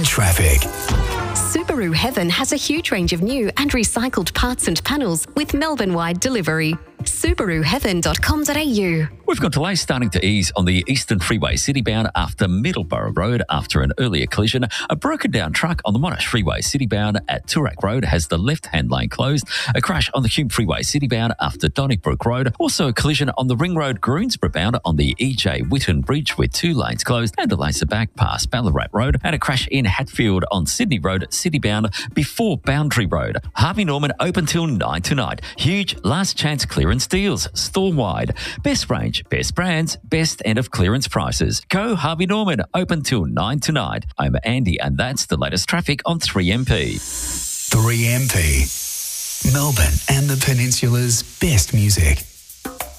Traffic. Subaru Heaven has a huge range of new and recycled parts and panels with Melbourne-wide delivery. SubaruHeaven.com.au. We've got delays starting to ease on the Eastern Freeway citybound after Middleborough Road after an earlier collision. A broken down truck on the Monash Freeway citybound at Toorak Road has the left-hand lane closed. A crash on the Hume Freeway citybound after Donnybrook Road. Also a collision on the Ring Road Greensborough bound on the EJ Whitton Bridge with 2 lanes closed and delays are back past Ballarat Road. And a crash in Hatfield on Sydney Road citybound before Boundary Road. Harvey Norman open till 9 tonight. Huge last chance clearance deals store-wide. Best range, best brands, best end of clearance prices. Go Harvey Norman, open till 9 tonight. I'm Andy and that's the latest traffic on 3MP. 3MP. Melbourne and the Peninsula's best music.